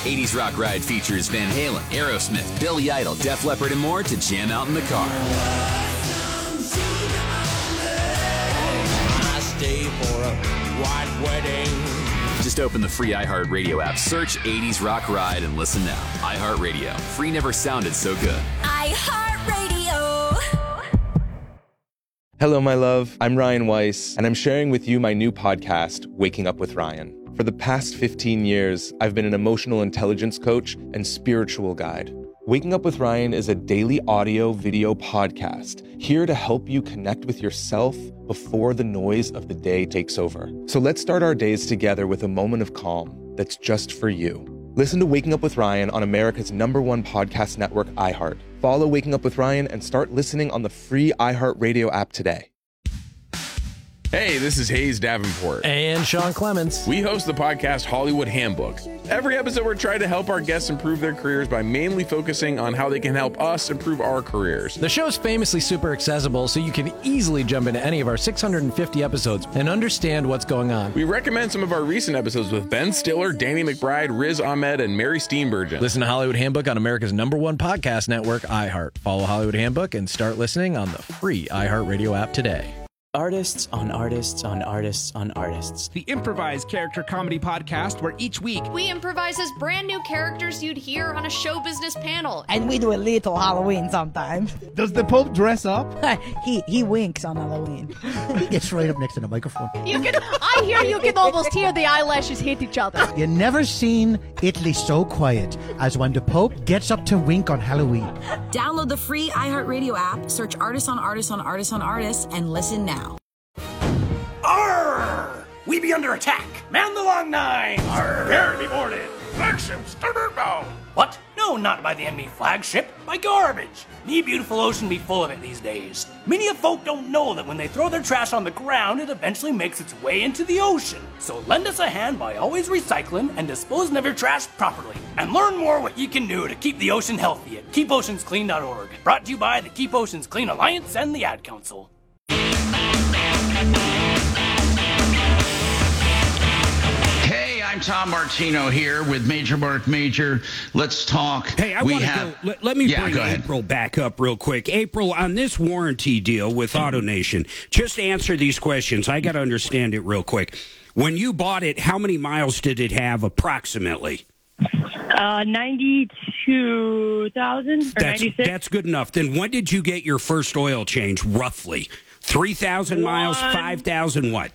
80s Rock Ride features Van Halen, Aerosmith, Billy Idol, Def Leppard, and more to jam out in the car. I stay for a white wedding. Just open the free iHeartRadio app, search 80s Rock Ride, and listen now. iHeartRadio. Free never sounded so good. iHeartRadio. Hello, my love. I'm Ryan Weiss, and I'm sharing with you my new podcast, Waking Up with Ryan. For the past 15 years, I've been an emotional intelligence coach and spiritual guide. Waking Up with Ryan is a daily audio-video podcast here to help you connect with yourself before the noise of the day takes over. So let's start our days together with a moment of calm that's just for you. Listen to Waking Up with Ryan on America's #1 podcast network, iHeart. Follow Waking Up with Ryan and start listening on the free iHeartRadio app today. Hey, this is Hayes Davenport. And Sean Clements. We host the podcast Hollywood Handbook. Every episode, we're trying to help our guests improve their careers by mainly focusing on how they can help us improve our careers. The show's famously super accessible, so you can easily jump into any of our 650 episodes and understand what's going on. We recommend some of our recent episodes with Ben Stiller, Danny McBride, Riz Ahmed, and Mary Steenburgen. Listen to Hollywood Handbook on America's #1 podcast network, iHeart. Follow Hollywood Handbook and start listening on the free iHeartRadio app today. Artists on artists on artists on artists. The improvised character comedy podcast where each week we improvise as brand new characters you'd hear on a show business panel. And we do a little Halloween sometimes. Does the Pope dress up? he winks on Halloween. He gets right up next to the microphone. I hear you can almost hear the eyelashes hit each other. You never seen Italy so quiet as when the Pope gets up to wink on Halloween. Download the free iHeartRadio app, search Artists on Artists on Artists on Artists, and listen now. Arr! We be under attack. Man the long nine. Arr! Prepare to be boarded. Flagship starboard bow. What? No, not by the enemy flagship. By garbage. Me beautiful ocean be full of it these days. Many of folk don't know that when they throw their trash on the ground, it eventually makes its way into the ocean. So lend us a hand by always recycling and disposing of your trash properly. And learn more what you can do to keep the ocean healthy at keepoceansclean.org. Brought to you by the Keep Oceans Clean Alliance and the Ad Council. Hey, I'm Tom Martino here with Major Mark Major. Let's talk. Hey, I want to go. Let me bring April back up real quick. April, on this warranty deal with AutoNation, just answer these questions. I got to understand it real quick. When you bought it, how many miles did it have approximately? 92,000 or 96. That's good enough. Then when did you get your first oil change, roughly? 3,000 miles, 5,000 what?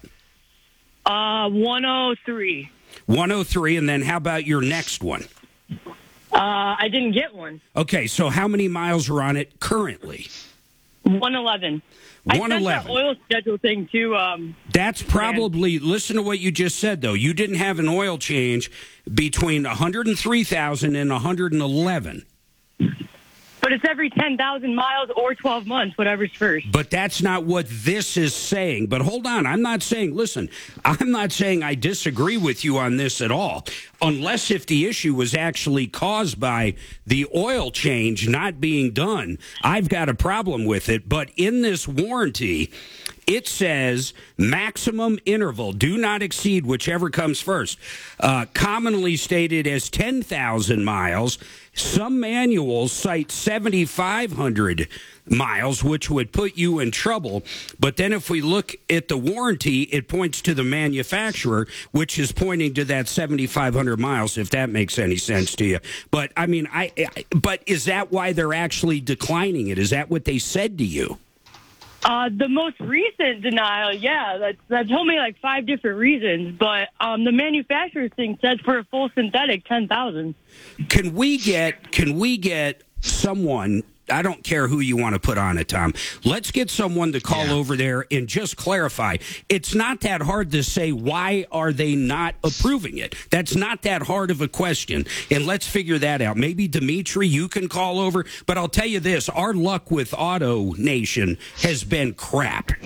103. 103, and then how about your next one? I didn't get one. Okay, so how many miles are on it currently? 111. 111. I sent that oil schedule thing to... That's probably, listen to what you just said, though. You didn't have an oil change between 103,000 and 111. But it's every 10,000 miles or 12 months, whatever's first. But that's not what this is saying. But hold on. I'm not saying I disagree with you on this at all. Unless if the issue was actually caused by the oil change not being done, I've got a problem with it. But in this warranty, it says maximum interval, do not exceed whichever comes first, commonly stated as 10,000 miles. Some manuals cite 7,500 miles, which would put you in trouble. But then if we look at the warranty, it points to the manufacturer, which is pointing to that 7,500 miles, if that makes any sense to you. But, I mean, but is that why they're actually declining it? Is that what they said to you? The most recent denial, that told me like 5 different reasons, but the manufacturer thing says for a full synthetic 10,000. Can we get someone? I don't care who you want to put on it, Tom. Let's get someone to call over there and just clarify. It's not that hard to say why are they not approving it. That's not that hard of a question, and let's figure that out. Maybe Dimitri, you can call over, but I'll tell you this: our luck with AutoNation has been crap.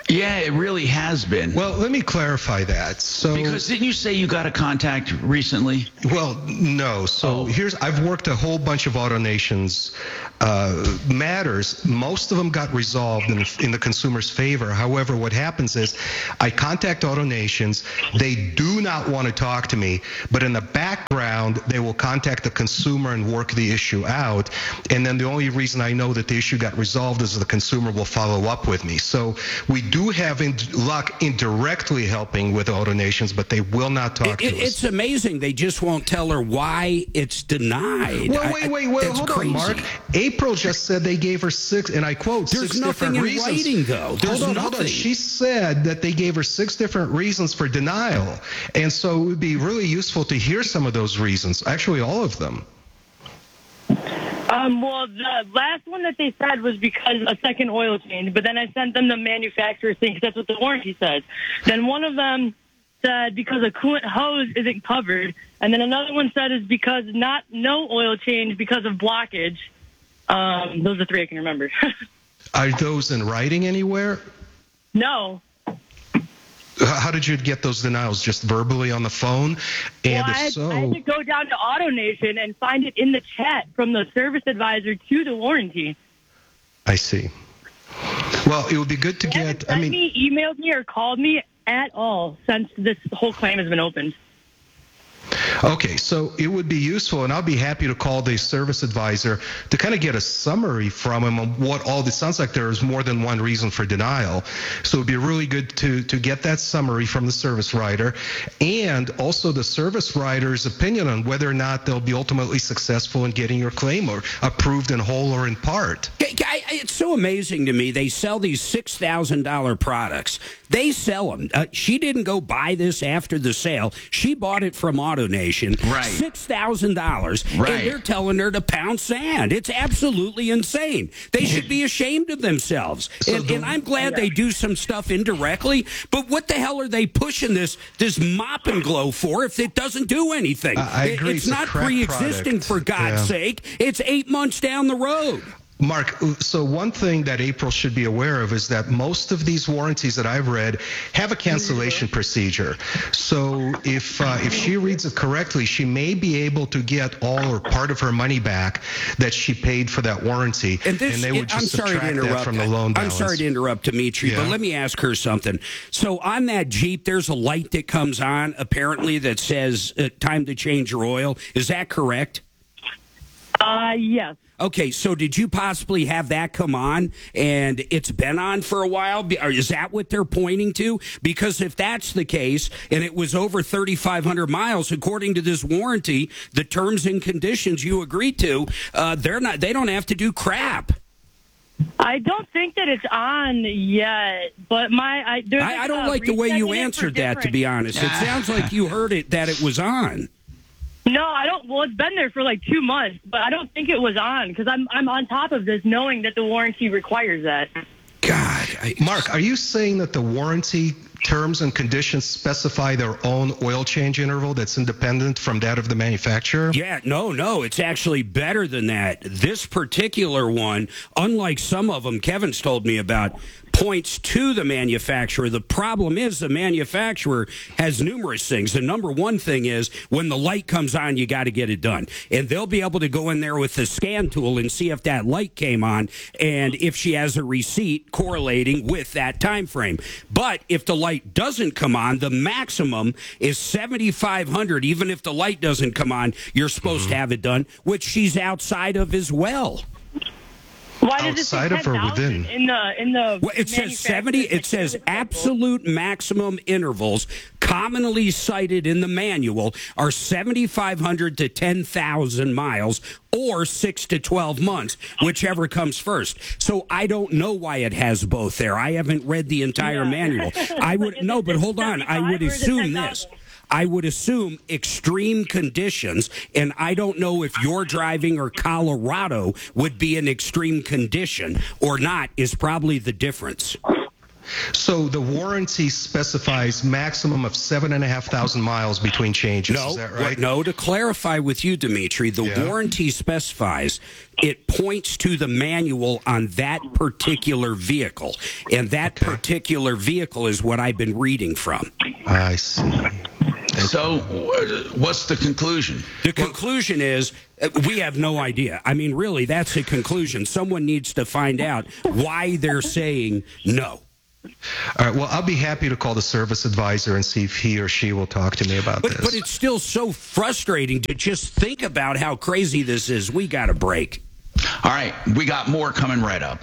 Yeah, it really has been. Well, let me clarify that. So, because didn't you say you got a contact recently? Well, no. So I've worked a whole bunch of AutoNation's matters. Most of them got resolved in the consumer's favor. However, what happens is I contact AutoNations. They do not want to talk to me, but in the background, they will contact the consumer and work the issue out. And then the only reason I know that the issue got resolved is the consumer will follow up with me. So we do have luck indirectly helping with AutoNations, but they will not talk to us. It's amazing. They just won't tell her why it's denied. Well, wait, hold on, Mark. April just said they gave her 6, and I quote, There's 6 different nothing in reasons. writing, though. There's Hold nothing. on. She said that they gave her 6 different reasons for denial. And so it would be really useful to hear some of those reasons, actually all of them. Well, the last one that they said was because a second oil change, but then I sent them the manufacturer's thing because that's what the warranty says. Then one of them said because a coolant hose isn't covered, and then another one said is because no oil change because of blockage. Those are 3 I can remember. Are those in writing anywhere? No. How did you get those denials? Just verbally on the phone? And I had to go down to AutoNation and find it in the chat from the service advisor to the warranty. I see. Well, it would be good to get. Emailed me or called me at all since this whole claim has been opened. Okay, so it would be useful, and I'll be happy to call the service advisor to kind of get a summary from him on what all this sounds like. There's more than one reason for denial, so it'd be really good to get that summary from the service writer, and also the service writer's opinion on whether or not they'll be ultimately successful in getting your claim or approved in whole or in part. It's so amazing to me. They sell these $6,000 products. They sell them. She didn't go buy this after the sale. She bought it from AutoNation. Right. $6,000. Right. And they're telling her to pound sand. It's absolutely insane. They should be ashamed of themselves. And I'm glad they do some stuff indirectly. But what the hell are they pushing this mop and glow for if it doesn't do anything? I agree. It's not pre-existing, for God's sake. It's 8 months down the road. Mark, so one thing that April should be aware of is that most of these warranties that I've read have a cancellation procedure. So if she reads it correctly, she may be able to get all or part of her money back that she paid for that warranty, and they would just subtract that from the loan balance. I'm sorry to interrupt, Dimitri, but let me ask her something. So on that Jeep, there's a light that comes on, apparently, that says time to change your oil. Is that correct? Yes. Okay, so did you possibly have that come on and it's been on for a while? Is that what they're pointing to? Because if that's the case and it was over 3,500 miles, according to this warranty, the terms and conditions you agreed to, they don't have to do crap. I don't think that it's on yet, but I don't like the way you answered that, to be honest. It sounds like you heard it that it was on. No, I don't. Well, it's been there for like 2 months, but I don't think it was on because I'm on top of this, knowing that the warranty requires that. Mark, are you saying that the warranty terms and conditions specify their own oil change interval that's independent from that of the manufacturer? Yeah, no, it's actually better than that. This particular one, unlike some of them Kevin's told me about, points to the manufacturer. The problem is the manufacturer has numerous things. The number one thing is when the light comes on, you got to get it done. And they'll be able to go in there with the scan tool and see if that light came on and if she has a receipt correlating with that time frame. But if the light doesn't come on, the maximum is 7,500. Even if the light doesn't come on, you're supposed to have it done, which she's outside of as well. Why does outside it say of or within? In the well, it says 70. It says absolute maximum intervals commonly cited in the manual are 7,500 to 10,000 miles or 6 to 12 months, whichever comes first. So I don't know why it has both there. I haven't read the entire manual. I would no, but hold on. I would assume this. I would assume extreme conditions, and I don't know if you're driving or Colorado would be an extreme condition or not is probably the difference. So the warranty specifies maximum of 7,500 miles between changes. No, is that right? No, to clarify with you, Dimitri, the warranty specifies it points to the manual on that particular vehicle. And that particular vehicle is what I've been reading from. I see. So what's the conclusion? The conclusion is we have no idea. I mean, really, that's the conclusion. Someone needs to find out why they're saying no. All right, well, I'll be happy to call the service advisor and see if he or she will talk to me about this. But it's still so frustrating to just think about how crazy this is. We got a break. All right, we got more coming right up.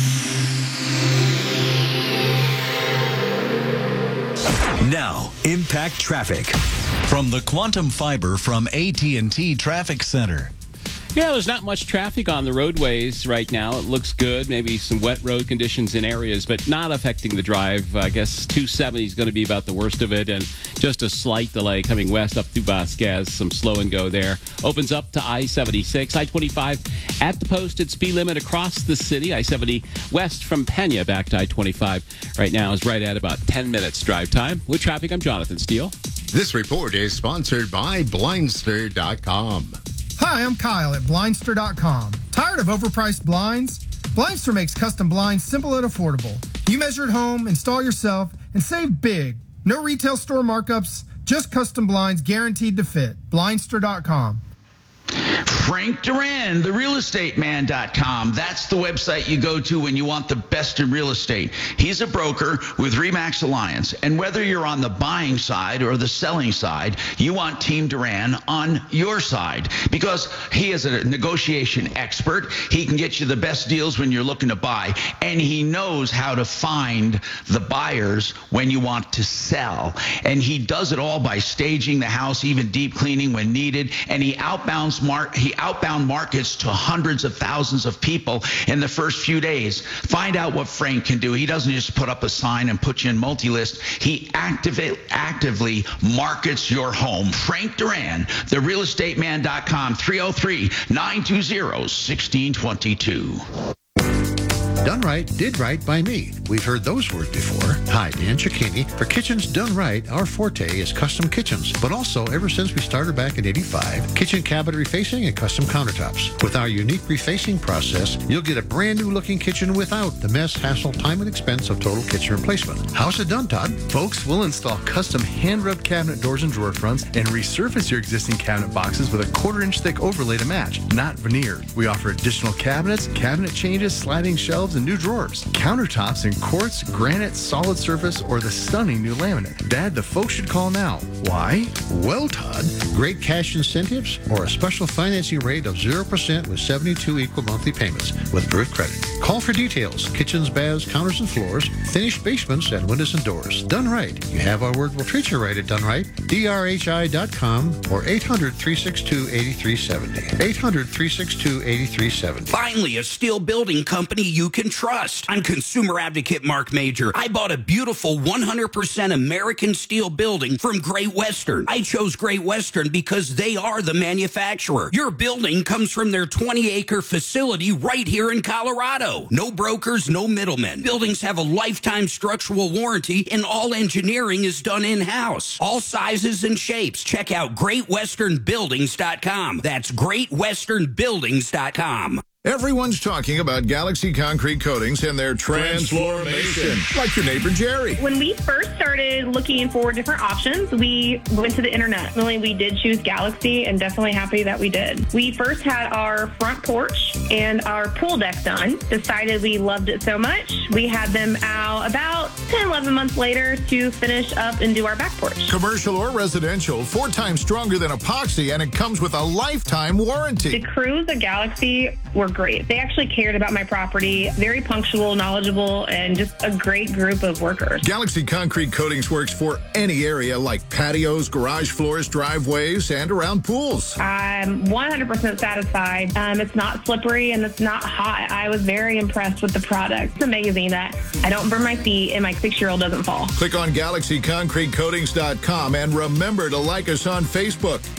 Now, Impact Traffic from the Quantum Fiber from AT&T Traffic Center. Yeah, there's not much traffic on the roadways right now. It looks good. Maybe some wet road conditions in areas, but not affecting the drive. I guess 270 is going to be about the worst of it, and just a slight delay coming west up through Vasquez. Some slow and go there. Opens up to I-76. I-25 at the posted speed limit across the city. I-70 west from Pena back to I-25 right now is right at about 10 minutes drive time. With traffic, I'm Jonathan Steele. This report is sponsored by Blindster.com. Hi, I'm Kyle at Blindster.com. Tired of overpriced blinds? Blindster makes custom blinds simple and affordable. You measure at home, install yourself, and save big. No retail store markups, just custom blinds guaranteed to fit. Blindster.com. Frank Duran, therealestateman.com. That's the website you go to when you want the best in real estate. He's a broker with RE/MAX Alliance. And whether you're on the buying side or the selling side, you want Team Duran on your side because he is a negotiation expert. He can get you the best deals when you're looking to buy. And he knows how to find the buyers when you want to sell. And he does it all by staging the house, even deep cleaning when needed. And he outbound markets to hundreds of thousands of people in the first few days. Find out what Frank can do. He doesn't just put up a sign and put you in multi-list. He actively markets your home. Frank Duran, therealestateman.com, 303-920-1622. Done right, did right by me. We've heard those words before. Hi, Dan Cicchini. For Kitchens Done Right, our forte is custom kitchens. But also, ever since we started back in '85, kitchen cabinet refacing and custom countertops. With our unique refacing process, you'll get a brand new looking kitchen without the mess, hassle, time, and expense of total kitchen replacement. How's it done, Todd? Folks, we'll install custom hand-rubbed cabinet doors and drawer fronts and resurface your existing cabinet boxes with a 1/4-inch thick overlay to match, not veneer. We offer additional cabinets, cabinet changes, sliding shelves, and new drawers. Countertops in quartz, granite, solid surface, or the stunning new laminate. Dad, the folks should call now. Why? Well, Todd, great cash incentives or a special financing rate of 0% with 72 equal monthly payments with approved credit. Call for details. Kitchens, baths, counters, and floors, finished basements, and windows and doors. Done right. You have our word. We'll treat you right at Done Right. DRHI.com or 800-362-8370. 800-362-8370. Finally, a steel building company you can trust. I'm consumer advocate Mark Major. I bought a beautiful 100% American steel building from Great Western. I chose Great Western because they are the manufacturer. Your building comes from their 20-acre facility right here in Colorado. No brokers, no middlemen. Buildings have a lifetime structural warranty and all engineering is done in-house. All sizes and shapes. Check out GreatWesternBuildings.com. That's GreatWesternBuildings.com. Everyone's talking about Galaxy Concrete Coatings and their transformation, like your neighbor Jerry. When we first started looking for different options, we went to the internet. We did choose Galaxy and definitely happy that we did. We first had our front porch and our pool deck done. Decided we loved it so much, we had them out about 10, 11 months later to finish up and do our back porch. Commercial or residential, 4 times stronger than epoxy, and it comes with a lifetime warranty. The crews at Galaxy were great. They actually cared about my property, very punctual, knowledgeable, and just a great group of workers. Galaxy Concrete Coatings works for any area like patios, garage floors, driveways, and around pools. I'm 100% satisfied. It's not slippery and it's not hot. I was very impressed with the product. It's amazing that I don't burn my feet and my 6-year-old doesn't fall. Click on GalaxyConcreteCoatings.com and remember to like us on Facebook.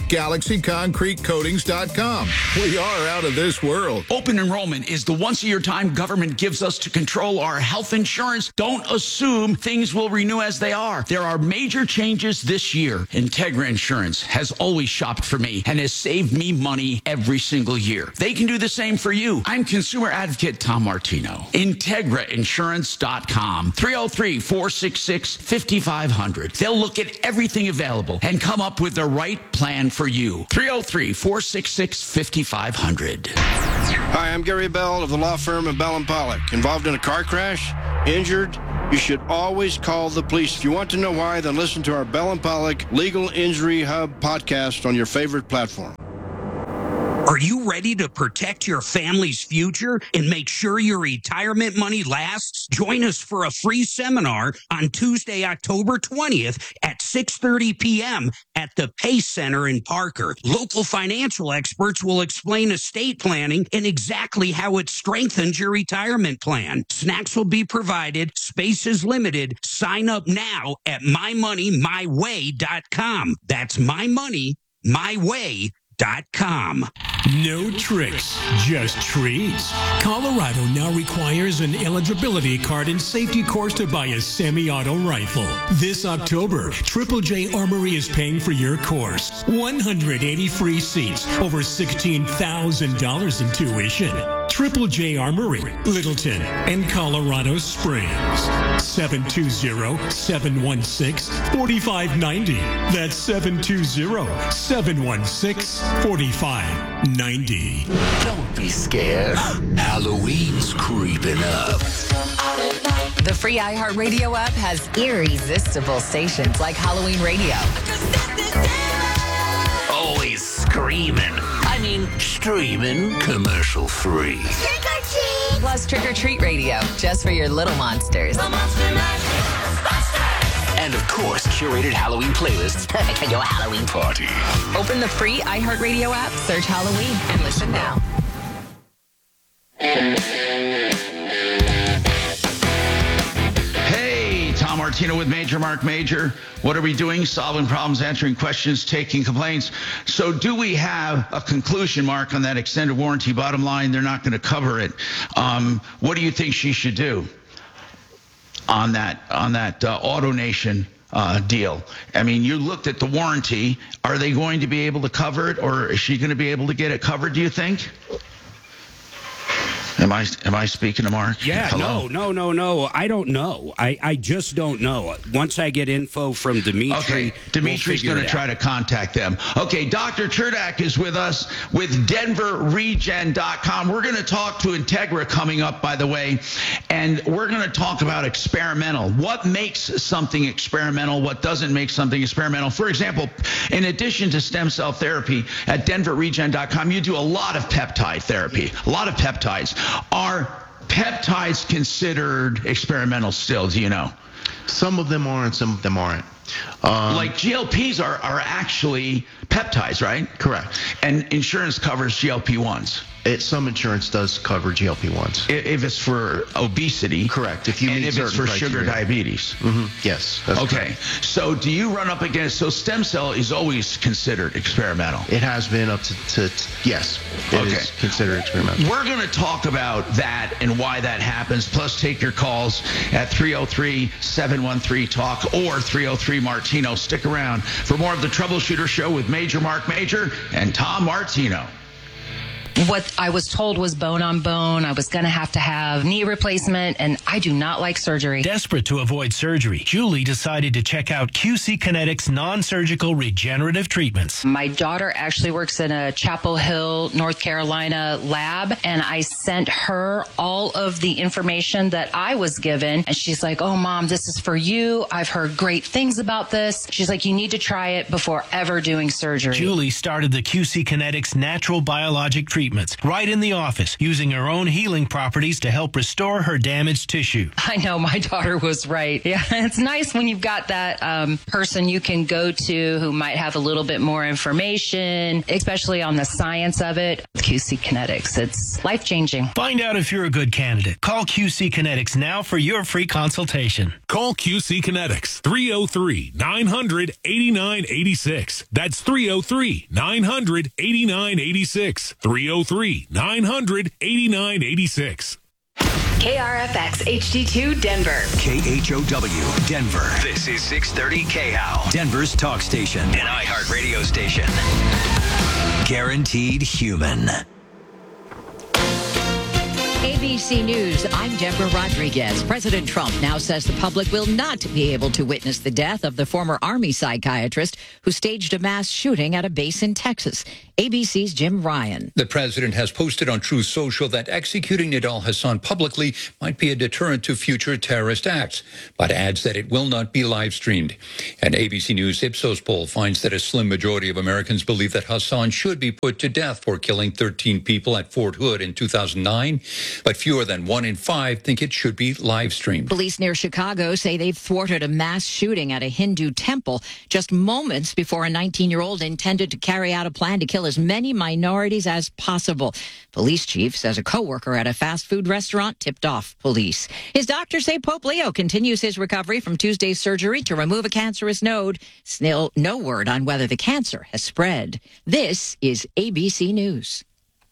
GalaxyConcreteCoatings.com. We are out of this world. Open enrollment is the once-a-year time government gives us to control our health insurance. Don't assume things will renew as they are. There are major changes this year. Integra Insurance has always shopped for me and has saved me money every single year. They can do the same for you. I'm consumer advocate Tom Martino. IntegraInsurance.com. 303-466-5500. They'll look at everything available and come up with the right plan for you. 303-466-5500. Hi, I'm Gary Bell of the law firm of Bell & Pollock. Involved in a car crash? Injured? You should always call the police. If you want to know why, then listen to our Bell & Pollock Legal Injury Hub podcast on your favorite platform. Are you ready to protect your family's future and make sure your retirement money lasts? Join us for a free seminar on Tuesday, October 20th at 6:30 p.m. at the Pace Center in Parker. Local financial experts will explain estate planning and exactly how it strengthens your retirement plan. Snacks will be provided. Space is limited. Sign up now at mymoneymyway.com. That's mymoneymyway.com. No tricks, just treats. Colorado now requires an eligibility card and safety course to buy a semi-auto rifle. This October, Triple J Armory is paying for your course. 180 free seats, over $16,000 in tuition. Triple J Armory, Littleton, and Colorado Springs. 720-716-4590. That's 720-716-4590. Don't be scared. Halloween's creeping up. The free iHeartRadio app has irresistible stations like Halloween Radio. Always screaming. I mean, streaming commercial free. Trick or treat! Plus Trick or Treat Radio, just for your little monsters. And of course, curated Halloween playlists perfect for your Halloween party. Open the free iHeartRadio app, search Halloween, and listen now. Hey, Tom Martino with Major Mark Major. What are we doing? Solving problems, answering questions, taking complaints. So do we have a conclusion, Mark, on that extended warranty? Bottom line, they're not going to cover it. What do you think she should do on that AutoNation deal? I mean, you looked at the warranty. Are they going to be able to cover it, or is she going to be able to get it covered, do you think? Am I speaking to Mark? Yeah, Hello? no. I don't know. I just don't know. Once I get info from Dimitri. Okay, Dimitri's going to try to contact them. Okay, Dr. Cherdak is with us with DenverRegen.com. We're going to talk to Integra coming up, by the way, and we're going to talk about experimental. What makes something experimental? What doesn't make something experimental? For example, in addition to stem cell therapy at DenverRegen.com, you do a lot of peptide therapy, a lot of peptides. Are peptides considered experimental still? Do you know? Some of them are and some of them aren't. Like GLPs are actually peptides, right? Correct. And insurance covers GLP-1s. Some insurance does cover GLP-1s. If it's for obesity. Correct. If it's for sugar diabetes. Mm-hmm. Yes. Okay. Correct. So do you run up against, so stem cell is always considered experimental? It has been up to yes. It is considered experimental. We're going to talk about that and why that happens, plus take your calls at 303-713-TALK or 303-MARTINO. Stick around for more of the Troubleshooter Show with Major Mark Major and Tom Martino. What I was told was bone on bone. I was going to have knee replacement, and I do not like surgery. Desperate to avoid surgery, Julie decided to check out QC Kinetics non-surgical regenerative treatments. My daughter actually works in a Chapel Hill, North Carolina lab, and I sent her all of the information that I was given, and she's like, "Oh, Mom, this is for you. I've heard great things about this." She's like, "You need to try it before ever doing surgery." Julie started the QC Kinetics natural biologic treatment treatments right in the office, using her own healing properties to help restore her damaged tissue. I know, my daughter was right. Yeah, it's nice when you've got that person you can go to who might have a little bit more information, especially on the science of it. QC Kinetics, it's life-changing. Find out if you're a good candidate. Call QC Kinetics now for your free consultation. Call QC Kinetics, 303-900-8986. That's 303-900-8986. 303-900-8986. KRFX HD2 Denver. KHOW Denver. This is 630 KHOW. Denver's talk station. An iHeartRadio station. Guaranteed human. ABC News, I'm Deborah Rodriguez. President Trump now says the public will not be able to witness the death of the former Army psychiatrist who staged a mass shooting at a base in Texas. ABC's Jim Ryan. The president has posted on Truth Social that executing Nidal Hasan publicly might be a deterrent to future terrorist acts, but adds that it will not be live streamed. An ABC News Ipsos poll finds that a slim majority of Americans believe that Hasan should be put to death for killing 13 people at Fort Hood in 2009. But fewer than 1 in 5 think it should be live streamed. Police near Chicago say they've thwarted a mass shooting at a Hindu temple just moments before a 19-year-old intended to carry out a plan to kill as many minorities as possible. Police chief says a coworker at a fast food restaurant tipped off police. His doctors say Pope Leo continues his recovery from Tuesday's surgery to remove a cancerous node. Still no word on whether the cancer has spread. This is ABC News.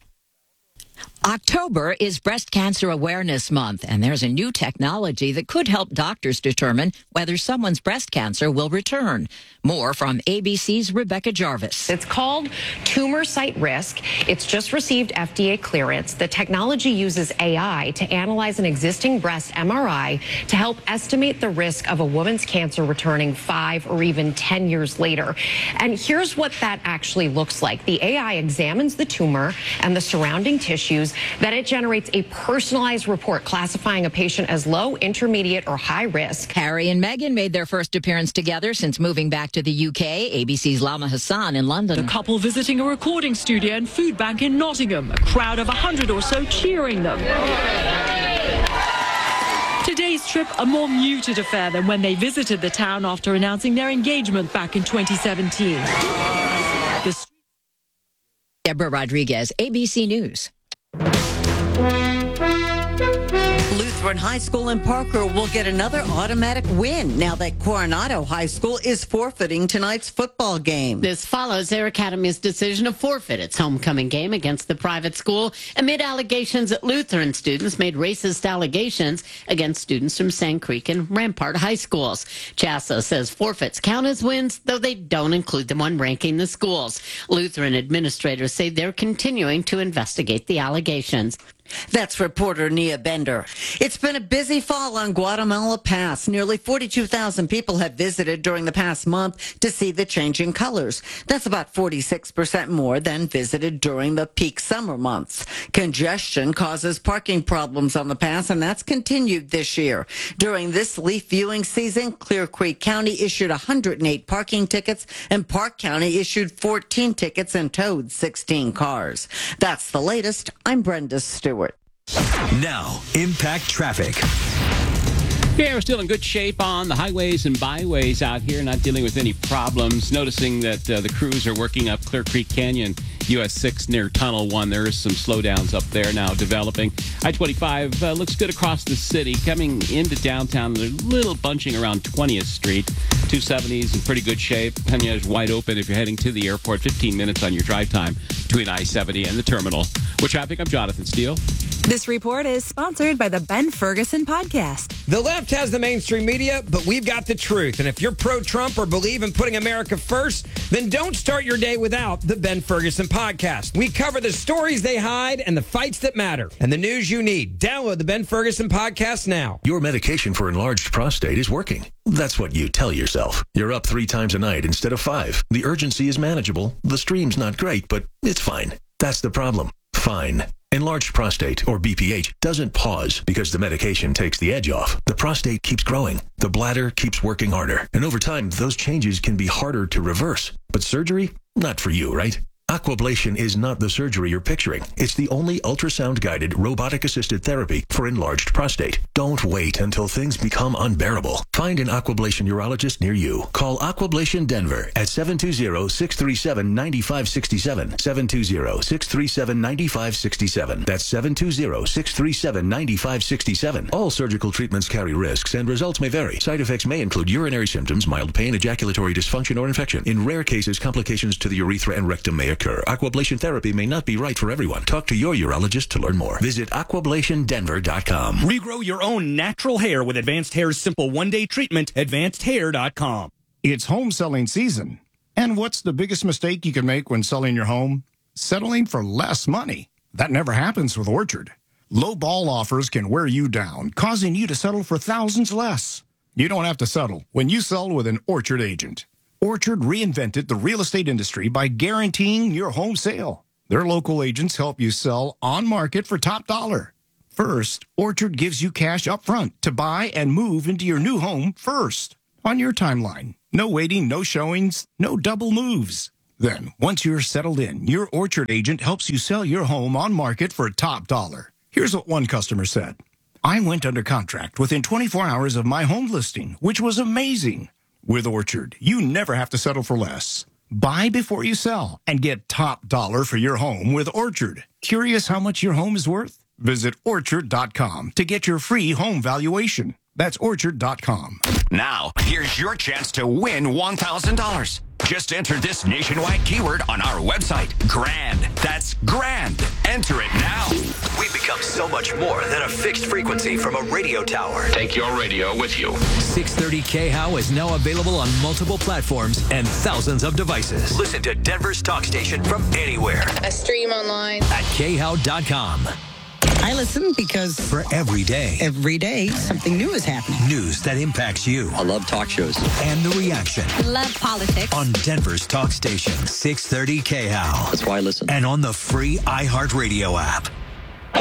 October is Breast Cancer Awareness Month, and there's a new technology that could help doctors determine whether someone's breast cancer will return. More from ABC's Rebecca Jarvis. It's called Tumor Site Risk. It's just received FDA clearance. The technology uses AI to analyze an existing breast MRI to help estimate the risk of a woman's cancer returning 5 or even 10 years later. And here's what that actually looks like. The AI examines the tumor and the surrounding tissues. Then it generates a personalized report classifying a patient as low, intermediate, or high risk. Harry and Meghan made their first appearance together since moving back to the UK. ABC's Lama Hassan in London. The couple visiting a recording studio and food bank in Nottingham. A crowd of 100 or so cheering them. Today's trip a more muted affair than when they visited the town after announcing their engagement back in 2017. Deborah Rodriguez, ABC News. Lutheran High School in Parker will get another automatic win now that Coronado High School is forfeiting tonight's football game. This follows their academy's decision to forfeit its homecoming game against the private school amid allegations that Lutheran students made racist allegations against students from Sand Creek and Rampart High Schools. CHSAA says forfeits count as wins, though they don't include them when ranking the schools. Lutheran administrators say they're continuing to investigate the allegations. That's reporter Nia Bender. It's been a busy fall on Guatemala Pass. Nearly 42,000 people have visited during the past month to see the changing colors. That's about 46% more than visited during the peak summer months. Congestion causes parking problems on the pass, and that's continued this year. During this leaf viewing season, Clear Creek County issued 108 parking tickets, and Park County issued 14 tickets and towed 16 cars. That's the latest. I'm Brenda Stewart. Now, Impact Traffic. Yeah, we're still in good shape on the highways and byways out here, not dealing with any problems. Noticing that the crews are working up Clear Creek Canyon, US 6 near Tunnel 1. There is some slowdowns up there now developing. I-25 looks good across the city. Coming into downtown, a little bunching around 20th Street. 270 is in pretty good shape. Pena is wide open if you're heading to the airport. 15 minutes on your drive time between I-70 and the terminal. With traffic, I'm Jonathan Steele. This report is sponsored by the Ben Ferguson Podcast. The left has the mainstream media, but we've got the truth. And if you're pro-Trump or believe in putting America first, then don't start your day without the Ben Ferguson Podcast. We cover the stories they hide and the fights that matter and the news you need. Download the Ben Ferguson Podcast now. Your medication for enlarged prostate is working. That's what you tell yourself. You're up 3 times a night instead of 5. The urgency is manageable. The stream's not great, but it's fine. That's the problem. Fine. Enlarged prostate, or BPH, doesn't pause because the medication takes the edge off. The prostate keeps growing. The bladder keeps working harder. And over time, those changes can be harder to reverse. But surgery? Not for you, right? Aquablation is not the surgery you're picturing. It's the only ultrasound-guided, robotic-assisted therapy for enlarged prostate. Don't wait until things become unbearable. Find an Aquablation urologist near you. Call Aquablation Denver at 720-637-9567. 720-637-9567. That's 720-637-9567. All surgical treatments carry risks and results may vary. Side effects may include urinary symptoms, mild pain, ejaculatory dysfunction, or infection. In rare cases, complications to the urethra and rectum may occur. Aquablation therapy may not be right for everyone. Talk to your urologist to learn more. Visit aquablationdenver.com. Regrow your own natural hair with Advanced Hair's simple one-day treatment, advancedhair.com. It's home selling season. And what's the biggest mistake you can make when selling your home? Settling for less money. That never happens with Orchard. Low ball offers can wear you down, causing you to settle for thousands less. You don't have to settle when you sell with an Orchard agent. Orchard reinvented the real estate industry by guaranteeing your home sale. Their local agents help you sell on market for top dollar. First, Orchard gives you cash up front to buy and move into your new home first on your timeline. No waiting, no showings, no double moves. Then, once you're settled in, your Orchard agent helps you sell your home on market for top dollar. Here's what one customer said. I went under contract within 24 hours of my home listing, which was amazing. With Orchard, you never have to settle for less. Buy before you sell and get top dollar for your home with Orchard. Curious how much your home is worth? Visit Orchard.com to get your free home valuation. That's Orchard.com. Now, here's your chance to win $1,000. Just enter this nationwide keyword on our website, GRAND. That's GRAND. Enter it now. We've become so much more than a fixed frequency from a radio tower. Take your radio with you. 630 KHOW is now available on multiple platforms and thousands of devices. Listen to Denver's talk station from anywhere. I stream online at KHOW.com. I listen because for every day, something new is happening. News that impacts you. I love talk shows. And the reaction. Love politics. On Denver's talk station, 630 KHOW. That's why I listen. And on the free iHeartRadio app.